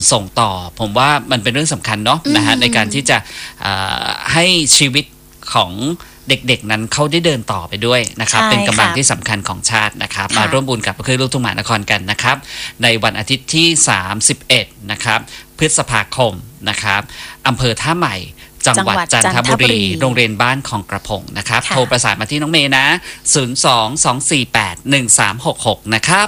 ส่งต่อผมว่ามันเป็นเรื่องสำคัญเนาะนะฮะในการที่จะให้ชีวิตของเด็กๆนั้นเขาได้เดินต่อไปด้วยนะครับเป็นกำลังที่สำคัญของชาตินะครับมาร่วมบุญกับคลื่นลูกทุ่งมหานครกันนะครับในวันอาทิตย์ที่31นะครับพฤษภาคมนะครับอำเภอท่าใหม่จังหวัดจันทบุรีโรงเรียนบ้านของกระพงนะครับโทรประสานมาที่น้องเมย์นะ022481366นะครับ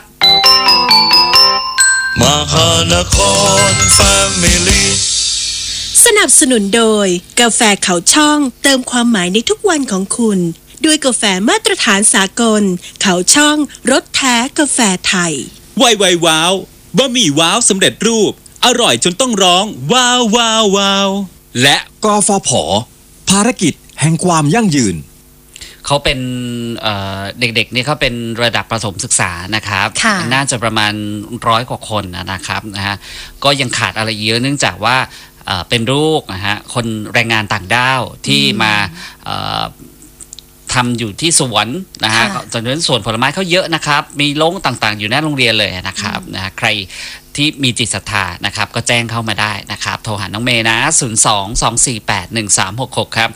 มหานครแฟมิลี่สนับสนุนโดยกาแฟเขาช่องเติมความหมายในทุกวันของคุณด้วยกาแฟมาตรฐานสากลเขาช่องรสแท้กาแฟไทยไวว้าวบะหมี่ว้าวสำเร็จรูปอร่อยจนต้องร้องว้าวว้าวว้าวและกฟผ.ภารกิจแห่งความยั่งยืนเขาเป็นเด็กๆนี่เขาเป็นระดับประถมศึกษานะครับน่าจะประมาณ100 กว่าคนนะครับนะฮะก็ยังขาดอะไรเยอะเนื่องจากว่าเป็นลูกนะฮะคนแรงงานต่างด้าวที่มาทำอยู่ที่สวนนะฮะจนถึงสวนผลไม้เขาเยอะนะครับมีโรงต่างๆอยู่หน้าโรงเรียนเลยนะครับนะฮะใครที่มีจิตศรัทธานะครับก็แจ้งเข้ามาได้นะครับโทรหาน้องเมย์นะ022481366ครับ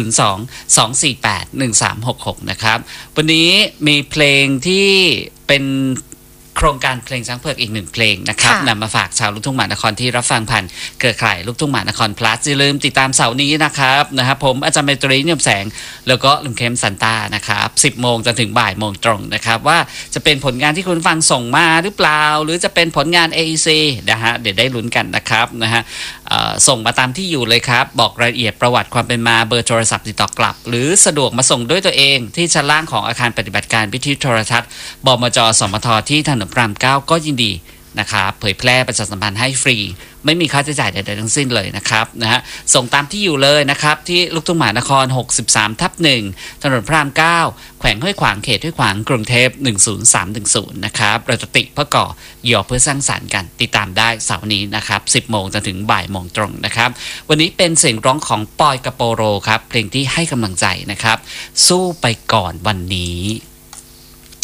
022481366นะครับวันนี้มีเพลงที่เป็นโครงการเพลงช้างเผือกอีก1เพลงนะครับนำมาฝากชาวลูกทุ่งมหานครที่รับฟังผ่านเครือข่ายลูกทุ่งมหานคร plus อย่าลืมติดตามเสาร์นี้นะครับผมอาจารย์เมตรีนิยมแสงแล้วก็ลุงเข้มซันต้านะครับ10 โมงจนถึงบ่ายโมงตรงนะครับว่าจะเป็นผลงานที่คุณฟังส่งมาหรือเปล่าหรือจะเป็นผลงาน AEC นะฮะเดี๋ยวได้ลุ้นกันนะครับนะฮะส่งมาตามที่อยู่เลยครับบอกรายละเอียดประวัติความเป็นมาเบอร์โทรศัพท์ติดต่อกลับหรือสะดวกมาส่งด้วยตัวเองที่ชั้นล่างของอาคารปฏิบัติการวิทยุโทรทัศน์บมจ.สมท.ที่ถนนพระราม 9ก็ยินดีนะครับเผยแพร่ประชาสัมพันธ์ให้ฟรีไม่มีค่าใช้จ่ายใดๆทั้งสิ้นเลยนะครับนะฮะส่งตามที่อยู่เลยนะครับที่ลูกทุ่งมหานคร 63/1 ถนนพระราม 9 แขวงห้วยขวางเขตห้วยขวางกรุงเทพ10310นะครับเราจะติเพื่อก่อยอเพื่อสร้างสรรค์กันติดตามได้เสาร์นี้นะครับ10 โมงจนถึงบ่ายโมงตรงนะครับวันนี้เป็นเสียงร้องของปอยกะโปโรครับเพลงที่ให้กำลังใจนะครับสู้ไปก่อนวันนี้